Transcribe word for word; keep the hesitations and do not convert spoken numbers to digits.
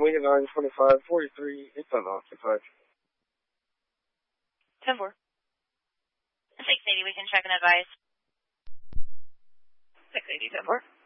Wing nine twenty-five forty-three, it's unoccupied. ten four. six eighty, we can check and advise. six eighty, ten four.